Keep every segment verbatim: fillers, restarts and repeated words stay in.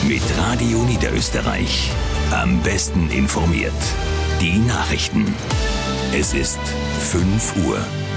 Mit Radio Niederösterreich. Am besten informiert. Die Nachrichten. Es ist fünf Uhr.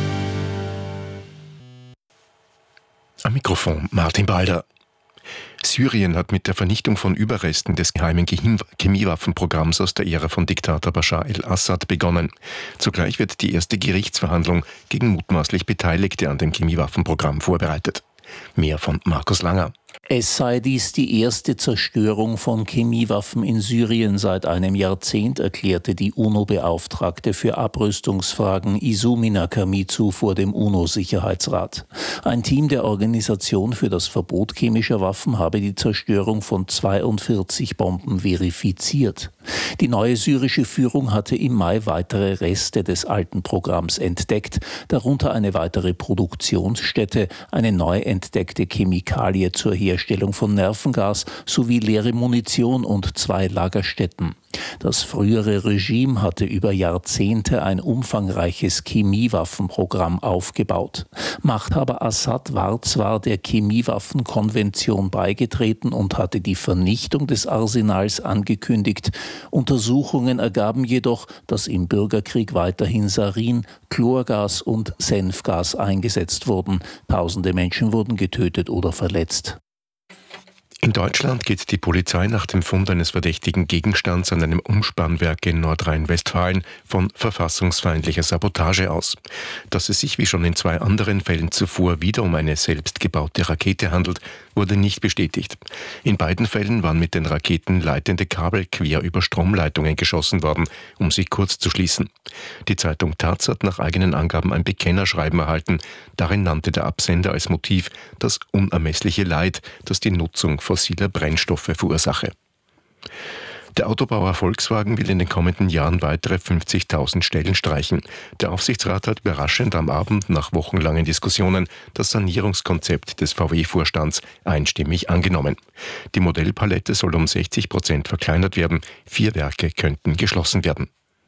Am Mikrofon Martin Balder. Syrien hat mit der Vernichtung von Überresten des geheimen Chemiewaffenprogramms aus der Ära von Diktator Bashar el-Assad begonnen. Zugleich wird die erste Gerichtsverhandlung gegen mutmaßlich Beteiligte an dem Chemiewaffenprogramm vorbereitet. Mehr von Markus Langer. Es sei dies die erste Zerstörung von Chemiewaffen in Syrien seit einem Jahrzehnt, erklärte die UNO-Beauftragte für Abrüstungsfragen Izumina Kamitsu vor dem UNO-Sicherheitsrat. Ein Team der Organisation für das Verbot chemischer Waffen habe die Zerstörung von zweiundvierzig Bomben verifiziert. Die neue syrische Führung hatte im Mai weitere Reste des alten Programms entdeckt, darunter eine weitere Produktionsstätte, eine neu entdeckte Chemikalie zur Herstellung von Nervengas sowie leere Munition und zwei Lagerstätten. Das frühere Regime hatte über Jahrzehnte ein umfangreiches Chemiewaffenprogramm aufgebaut. Machthaber Assad war zwar der Chemiewaffenkonvention beigetreten und hatte die Vernichtung des Arsenals angekündigt. Untersuchungen ergaben jedoch, dass im Bürgerkrieg weiterhin Sarin, Chlorgas und Senfgas eingesetzt wurden. Tausende Menschen wurden getötet oder verletzt. In Deutschland geht die Polizei nach dem Fund eines verdächtigen Gegenstands an einem Umspannwerk in Nordrhein-Westfalen von verfassungsfeindlicher Sabotage aus. Dass es sich wie schon in zwei anderen Fällen zuvor wieder um eine selbstgebaute Rakete handelt, wurde nicht bestätigt. In beiden Fällen waren mit den Raketen leitende Kabel quer über Stromleitungen geschossen worden, um sie kurz zu schließen. Die Zeitung Taz hat nach eigenen Angaben ein Bekennerschreiben erhalten. Darin nannte der Absender als Motiv das unermessliche Leid, das die Nutzung fossiler Brennstoffe verursache. Der Autobauer Volkswagen will in den kommenden Jahren weitere fünfzigtausend Stellen streichen. Der Aufsichtsrat hat überraschend am Abend nach wochenlangen Diskussionen das Sanierungskonzept des V W-Vorstands einstimmig angenommen. Die Modellpalette soll um sechzig Prozent verkleinert werden. Vier Werke könnten geschlossen werden.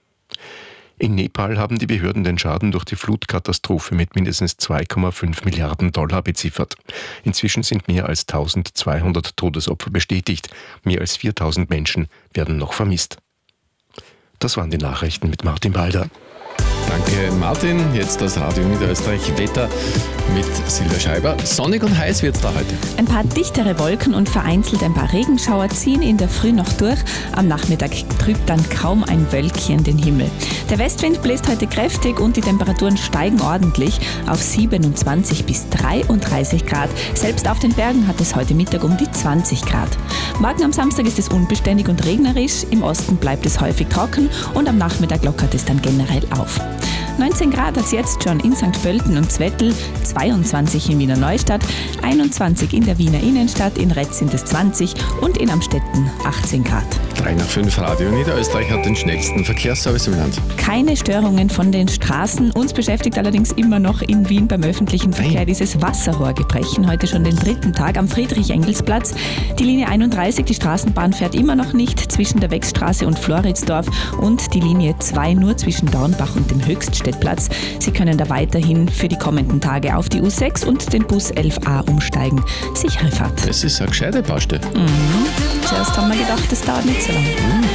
In Nepal haben die Behörden den Schaden durch die Flutkatastrophe mit mindestens zwei Komma fünf Milliarden Dollar beziffert. Inzwischen sind mehr als eintausendzweihundert Todesopfer bestätigt. Mehr als viertausend Menschen werden noch vermisst. Das waren die Nachrichten mit Martin Balder. Danke Martin. Jetzt das Radio Niederösterreich Wetter mit Silvia Scheiber. Sonnig und heiß wird es da heute. Ein paar dichtere Wolken und vereinzelt ein paar Regenschauer ziehen in der Früh noch durch. Am Nachmittag trübt dann kaum ein Wölkchen den Himmel. Der Westwind bläst heute kräftig und die Temperaturen steigen ordentlich auf siebenundzwanzig bis dreiunddreißig Grad. Selbst auf den Bergen hat es heute Mittag um die zwanzig Grad. Morgen am Samstag ist es unbeständig und regnerisch. Im Osten bleibt es häufig trocken und am Nachmittag lockert es dann generell auf. neunzehn Grad hat es jetzt schon in Sankt Pölten und Zwettl, zweiundzwanzig in Wiener Neustadt, einundzwanzig in der Wiener Innenstadt, in Retz sind es zwanzig und in Amstetten achtzehn Grad. drei nach fünf Radio Niederösterreich hat den schnellsten Verkehrsservice im Land. Keine Störungen von den Straßen. Uns beschäftigt allerdings immer noch in Wien beim öffentlichen Verkehr Nein. dieses Wasserrohrgebrechen. Heute schon den dritten Tag am Friedrich-Engels-Platz. Die Linie einunddreißig, die Straßenbahn, fährt immer noch nicht zwischen der Wechstraße und Floridsdorf und die Linie zwei nur zwischen Dornbach und dem Höchststädtplatz. Sie können da weiterhin für die kommenden Tage auf die U sechs und den Bus elf a umsteigen. Sichere Fahrt. Das ist eine gescheite Baustelle. Mhm. Zuerst haben wir gedacht, das dauert nicht so lange. Mhm.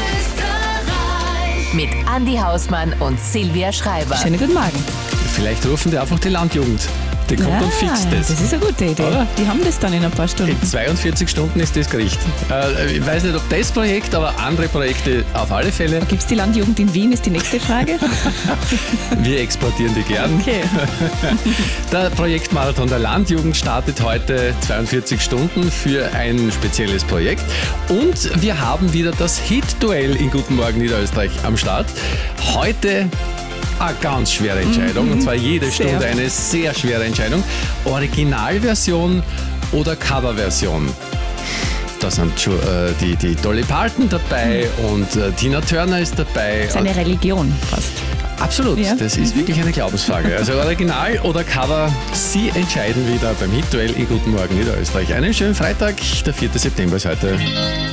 Mit Andi Hausmann und Silvia Schreiber. Schönen guten Morgen. Vielleicht rufen die einfach die Landjugend. Die kommt ja, und fixt das. Das ist eine gute Idee. Oder? Die haben das dann in ein paar Stunden. In zweiundvierzig Stunden ist das Gericht. Äh, ich weiß nicht, ob das Projekt, aber andere Projekte auf alle Fälle. Gibt es die Landjugend in Wien, ist die nächste Frage. Wir exportieren die gern. Okay. Der Projektmarathon der Landjugend startet heute zweiundvierzig Stunden für ein spezielles Projekt. Und wir haben wieder das Hit-Duell in Guten Morgen Niederösterreich am Start. Heute eine ganz schwere Entscheidung, mhm. und zwar jede sehr. Stunde eine sehr schwere Entscheidung. Originalversion oder Coverversion? Da sind schon äh, die, die Dolly Parton dabei mhm. und äh, Tina Turner ist dabei. Das ist eine Religion fast. Absolut, ja. Das ist mhm. wirklich eine Glaubensfrage. Also Original oder Cover, Sie entscheiden wieder beim Hit-Duell in Guten Morgen Niederösterreich. Einen schönen Freitag, der vierten September ist heute.